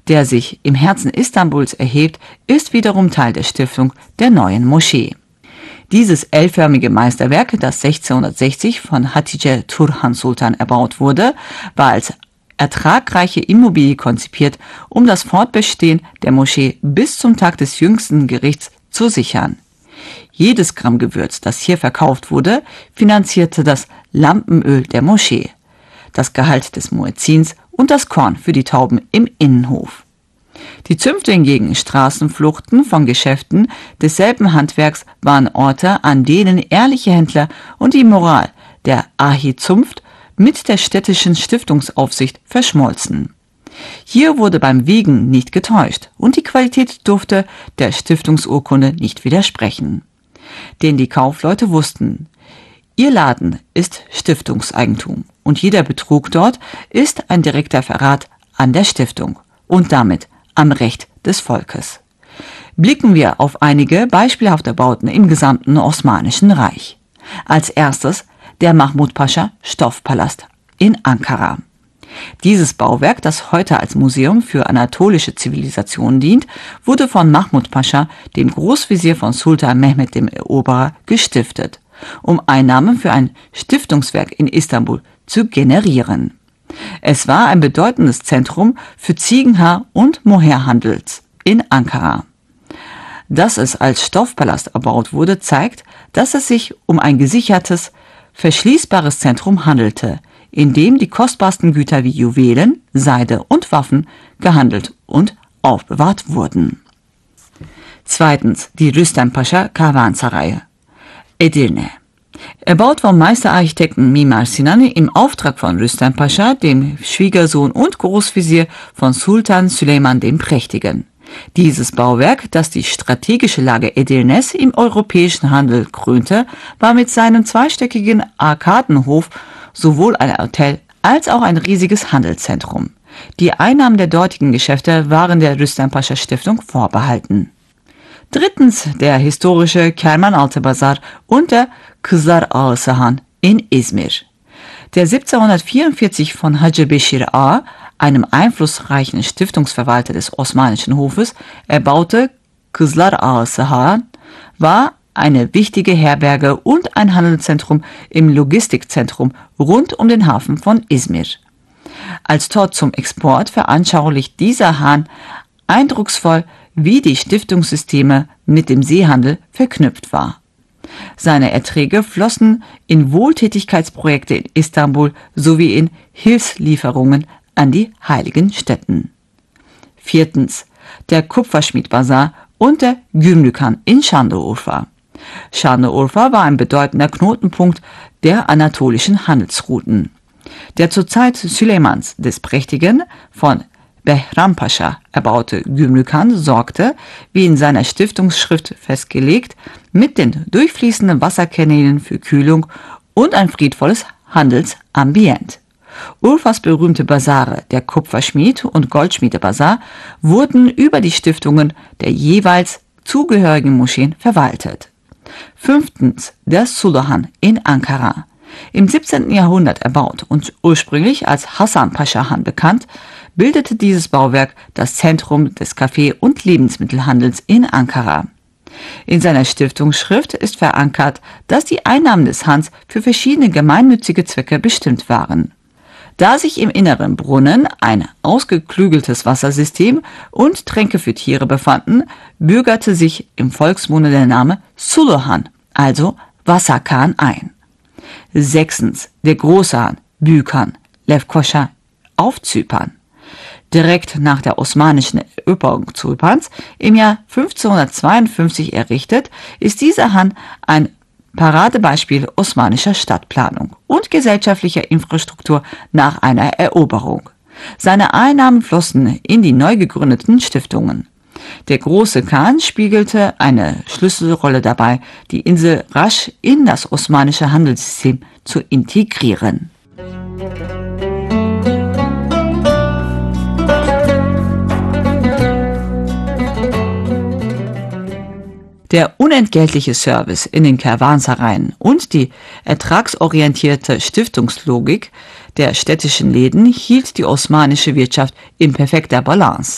der sich im Herzen Istanbuls erhebt, ist wiederum Teil der Stiftung der neuen Moschee. Dieses L-förmige Meisterwerk, das 1660 von Hatice Turhan Sultan erbaut wurde, war als ertragreiche Immobilie konzipiert, um das Fortbestehen der Moschee bis zum Tag des jüngsten Gerichts zu sichern. Jedes Gramm Gewürz, das hier verkauft wurde, finanzierte das Lampenöl der Moschee, das Gehalt des Muezzins und das Korn für die Tauben im Innenhof. Die Zünfte hingegen, Straßenfluchten von Geschäften desselben Handwerks, waren Orte, an denen ehrliche Händler und die Moral der Ahi-Zunft mit der städtischen Stiftungsaufsicht verschmolzen. Hier wurde beim Wiegen nicht getäuscht und die Qualität durfte der Stiftungsurkunde nicht widersprechen. Denn die Kaufleute wussten, ihr Laden ist Stiftungseigentum und jeder Betrug dort ist ein direkter Verrat an der Stiftung und damit am Recht des Volkes. Blicken wir auf einige beispielhafte Bauten im gesamten Osmanischen Reich. Als erstes der Mahmud Pascha Stoffpalast in Ankara. Dieses Bauwerk, das heute als Museum für anatolische Zivilisation dient, wurde von Mahmud Pascha, dem Großvezier von Sultan Mehmed dem Eroberer, gestiftet, um Einnahmen für ein Stiftungswerk in Istanbul zu generieren. Es war ein bedeutendes Zentrum für Ziegenhaar- und Moherhandels in Ankara. Dass es als Stoffpalast erbaut wurde, zeigt, dass es sich um ein gesichertes, verschließbares Zentrum handelte, in dem die kostbarsten Güter wie Juwelen, Seide und Waffen gehandelt und aufbewahrt wurden. Zweitens die Rüstem Pascha Karvansaray, Edirne. Erbaut vom Meisterarchitekten Mimar Sinan im Auftrag von Rüstem Pascha, dem Schwiegersohn und Großvezier von Sultan Süleyman dem Prächtigen. Dieses Bauwerk, das die strategische Lage Edirnes im europäischen Handel krönte, war mit seinem zweistöckigen Arkadenhof sowohl ein Hotel als auch ein riesiges Handelszentrum. Die Einnahmen der dortigen Geschäfte waren der Rüstem Pascha Stiftung vorbehalten. Drittens der historische Kerman-Altı Bazar und der Kızlar Ağası Han in Izmir. Der 1744 von Hacı Beşir Ağa, einem einflussreichen Stiftungsverwalter des Osmanischen Hofes, erbaute Kızlar Ağası Han war eine wichtige Herberge und ein Handelszentrum im Logistikzentrum rund um den Hafen von Izmir. Als Tor zum Export veranschaulicht dieser Hahn eindrucksvoll, wie die Stiftungssysteme mit dem Seehandel verknüpft war. Seine Erträge flossen in Wohltätigkeitsprojekte in Istanbul sowie in Hilfslieferungen an die heiligen Stätten. Viertens der Kupferschmied-Basar und der Gümrükhan in Şanlıurfa. Şanlıurfa war ein bedeutender Knotenpunkt der anatolischen Handelsrouten. Der zur Zeit Süleymans des Prächtigen von Behram Pascha erbaute Gümrükhan sorgte, wie in seiner Stiftungsschrift festgelegt, mit den durchfließenden Wasserkanälen für Kühlung und ein friedvolles Handelsambiente. Urfas berühmte Basare, der Kupferschmied- und Goldschmiedebasar, wurden über die Stiftungen der jeweils zugehörigen Moscheen verwaltet. Fünftens der Suluhan in Ankara. Im 17. Jahrhundert erbaut und ursprünglich als Hasan Pascha Han bekannt, bildete dieses Bauwerk das Zentrum des Kaffee- und Lebensmittelhandels in Ankara. In seiner Stiftungsschrift ist verankert, dass die Einnahmen des Hans für verschiedene gemeinnützige Zwecke bestimmt waren. Da sich im Inneren Brunnen, ein ausgeklügeltes Wassersystem und Tränke für Tiere befanden, bürgerte sich im Volksmunde der Name Suluhan, also Wasserkahn, ein. Sechstens der große Han, Büyükhan, Lefkoşa auf Zypern. Direkt nach der osmanischen Eroberung Zyperns im Jahr 1552 errichtet, ist dieser Han ein Paradebeispiel osmanischer Stadtplanung und gesellschaftlicher Infrastruktur nach einer Eroberung. Seine Einnahmen flossen in die neu gegründeten Stiftungen. Der große Khan spiegelte eine Schlüsselrolle dabei, die Insel rasch in das osmanische Handelssystem zu integrieren. Der unentgeltliche Service in den Kervansarayen und die ertragsorientierte Stiftungslogik der städtischen Läden hielt die osmanische Wirtschaft in perfekter Balance.